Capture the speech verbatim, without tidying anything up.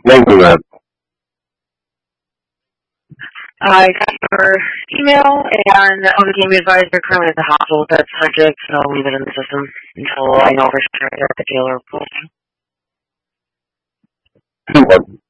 Thank you, man. I got your email, and I'm the game advisor currently at the hospital. That's subject, so I'll leave it in the system until I know for sure that the dealer will. Super.